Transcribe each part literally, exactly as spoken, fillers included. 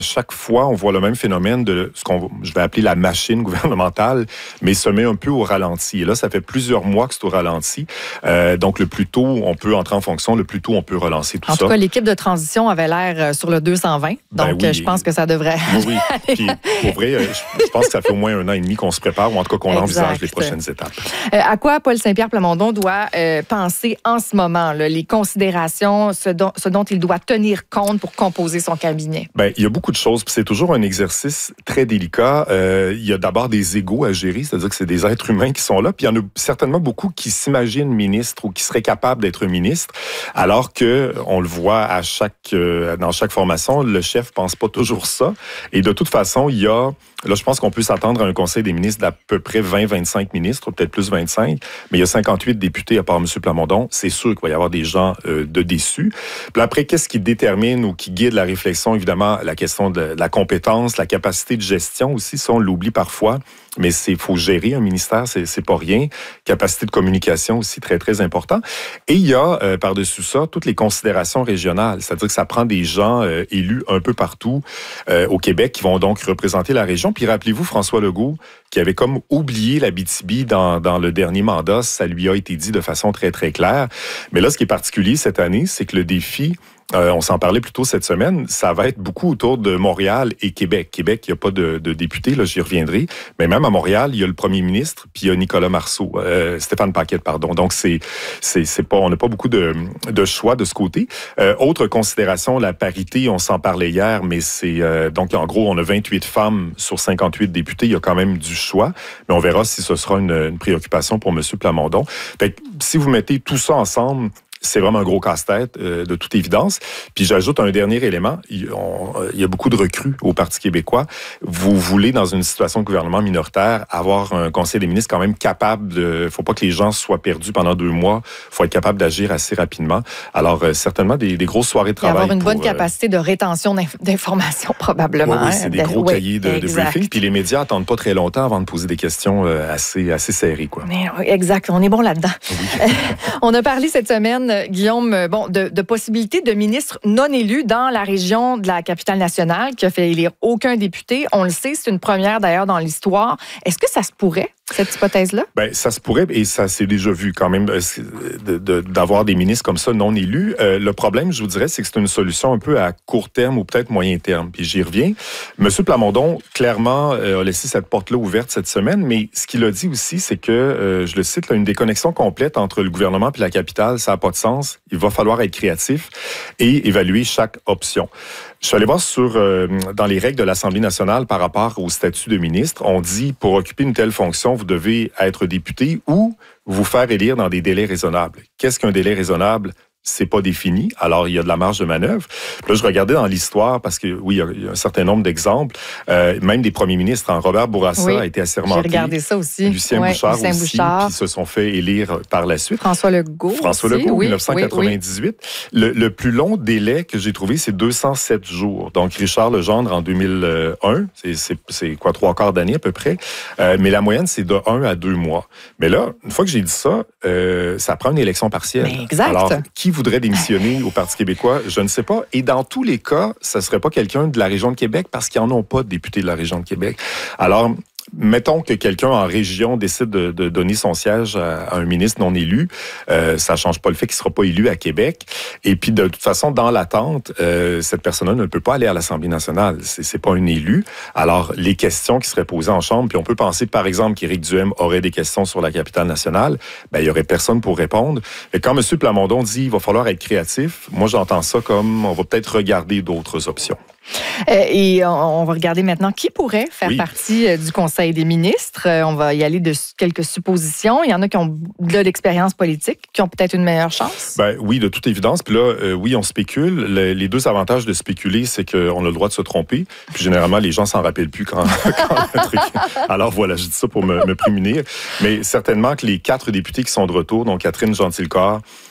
Chaque fois, on voit le même phénomène de ce qu'on je vais appeler la machine gouvernementale, mais se met un peu au ralenti. Et là, ça fait plusieurs mois que c'est au ralenti. Euh, donc, le plus tôt on peut entrer en fonction, le plus tôt on peut relancer tout en ça. En tout cas, l'équipe de transition avait l'air sur le deux cent vingt. Donc, ben oui. je pense que ça devrait... Oui, oui. Puis, pour vrai, je, je pense que ça fait au moins un an et demi qu'on se prépare, ou en tout cas qu'on exact. envisage les prochaines étapes. Euh, à quoi Paul Saint-Pierre Plamondon doit euh, penser en ce moment, là, les considérations, ce dont, ce dont il doit tenir compte pour composer son cabinet? Bien, il y a beaucoup de choses, puis c'est toujours un exercice très délicat. Euh, il y a d'abord des égos à gérer, c'est-à-dire que c'est des êtres humains qui sont là, puis il y en a certainement beaucoup qui s'imaginent ministres ou qui seraient capables d'être ministres, alors que on le voit à chaque euh, dans chaque formation, le chef pense pas toujours ça. Et de toute façon, il y a là, je pense qu'on peut s'attendre à un conseil des ministres d'à peu près vingt à vingt-cinq ministres, peut-être plus vingt-cinq, mais il y a cinquante-huit députés à part M. Plamondon. C'est sûr qu'il va y avoir des gens euh, de déçus. Puis après, qu'est-ce qui détermine ou qui guide la réflexion? Évidemment, la question de, de la compétence, la capacité de gestion aussi, ça, on l'oublie parfois. Mais c'est faut gérer un ministère, c'est c'est pas rien. Capacité de communication aussi très très important. Et il y a euh, par-dessus ça toutes les considérations régionales, c'est-à-dire que ça prend des gens euh, élus un peu partout euh, au Québec qui vont donc représenter la région. Puis rappelez-vous François Legault qui avait comme oublié l'Abitibi dans dans le dernier mandat, ça lui a été dit de façon très très claire. Mais là, ce qui est particulier cette année, c'est que le défi Euh, on s'en parlait plus tôt cette semaine, ça va être beaucoup autour de Montréal et Québec. Québec, il n'y a pas de, de député, là, j'y reviendrai. Mais même à Montréal, il y a le premier ministre, puis il y a Nicolas Marceau, euh, Stéphane Paquette, pardon. Donc, c'est, c'est, c'est pas, on n'a pas beaucoup de, de choix de ce côté. Euh, autre considération, la parité, on s'en parlait hier, mais c'est, euh, donc, en gros, on a vingt-huit femmes sur cinquante-huit députés. Il y a quand même du choix. Mais on verra si ce sera une, une préoccupation pour M. Plamondon. Fait que, si vous mettez tout ça ensemble, c'est vraiment un gros casse-tête, euh, de toute évidence. Puis j'ajoute un dernier élément. Il, on, il y a beaucoup de recrues au Parti québécois. Vous voulez, dans une situation de gouvernement minoritaire, avoir un conseil des ministres quand même capable de... faut pas que les gens soient perdus pendant deux mois. faut être capable d'agir assez rapidement. Alors, euh, certainement, des, des grosses soirées de travail. Et avoir une pour, bonne capacité de rétention d'informations, probablement. Oui, oui, c'est des gros oui, cahiers de, de briefing. Puis les médias attendent pas très longtemps avant de poser des questions euh, assez, assez serrées, quoi. Mais, exact, on est bon là-dedans. Oui. On a parlé cette semaine, Guillaume, bon, de, de possibilités de ministres non élus dans la région de la capitale nationale qui a fait élire aucun député. On le sait, c'est une première d'ailleurs dans l'histoire. Est-ce que ça se pourrait, cette hypothèse-là? Bien, ça se pourrait, et ça s'est déjà vu quand même, de, de, d'avoir des ministres comme ça non élus. Euh, le problème, je vous dirais, c'est que c'est une solution un peu à court terme ou peut-être moyen terme. Puis j'y reviens. Monsieur Plamondon, clairement, euh, a laissé cette porte-là ouverte cette semaine, mais ce qu'il a dit aussi, c'est que, euh, je le cite, là, une déconnexion complète entre le gouvernement et la capitale, ça n'a pas de sens. Il va falloir être créatif et évaluer chaque option. Je suis allé voir sur, euh, dans les règles de l'Assemblée nationale par rapport au statut de ministre. On dit, pour occuper une telle fonction, vous devez être député ou vous faire élire dans des délais raisonnables. Qu'est-ce qu'un délai raisonnable? C'est pas défini, alors il y a de la marge de manœuvre. Là, je regardais dans l'histoire, parce que oui, il y a un certain nombre d'exemples, euh, même des premiers ministres. Hein, Robert Bourassa oui, a été assermenté. J'ai regardé ça aussi. Lucien ouais, Bouchard Lucien aussi, Bouchard. Qui se sont fait élire par la suite. François Legault François aussi, Legault, oui, dix-neuf cent quatre-vingt-dix-huit. Oui, oui. Le, le plus long délai que j'ai trouvé, c'est deux cent sept jours. Donc, Richard Legendre en deux mille un, c'est, c'est, c'est quoi, trois quarts d'année à peu près. Euh, mais la moyenne, c'est de un à deux mois. Mais là, une fois que j'ai dit ça, euh, ça prend une élection partielle. Mais exact. Alors, qui voudrait démissionner au Parti québécois, je ne sais pas. Et dans tous les cas, ça ne serait pas quelqu'un de la région de Québec parce qu'ils n'en ont pas de députés de la région de Québec. Alors, mettons que quelqu'un en région décide de, de donner son siège à, à un ministre non élu, euh, ça ne change pas le fait qu'il ne sera pas élu à Québec. Et puis, de toute façon, dans l'attente, euh, cette personne-là ne peut pas aller à l'Assemblée nationale. C'est, c'est pas un élu. Alors, les questions qui seraient posées en Chambre, puis on peut penser, par exemple, qu'Éric Duhaime aurait des questions sur la capitale nationale, ben, il n'y aurait personne pour répondre. Et quand M. Plamondon dit qu'il va falloir être créatif, moi, j'entends ça comme on va peut-être regarder d'autres options. Euh, et on, on va regarder maintenant qui pourrait faire oui. partie euh, du Conseil des ministres. Euh, on va y aller de quelques suppositions. Il y en a qui ont de l'expérience politique, qui ont peut-être une meilleure chance. Ben oui, de toute évidence. Puis là, euh, oui, on spécule. Le, les deux avantages de spéculer, c'est qu'on a le droit de se tromper. Puis généralement, les gens s'en rappellent plus quand, quand le truc... Alors voilà, je dis ça pour me, me prémunir. Mais certainement que les quatre députés qui sont de retour, donc Catherine Gentilcorps,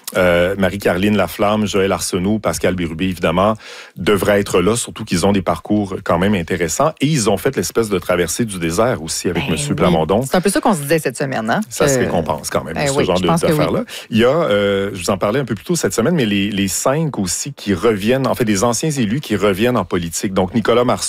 Euh, Marie-Caroline Laflamme, Joël Arsenault, Pascal Bérubé, évidemment, devraient être là, surtout qu'ils ont des parcours quand même intéressants. Et ils ont fait l'espèce de traversée du désert aussi avec ben, M. oui. Plamondon. C'est un peu ça qu'on se disait cette semaine. Hein? Ça se euh... récompense quand même, ben, ce oui, genre de, d'affaires-là. Oui. Il y a, euh, je vous en parlais un peu plus tôt cette semaine, mais les, les cinq aussi qui reviennent, en fait, des anciens élus qui reviennent en politique. Donc, Nicolas Marceau,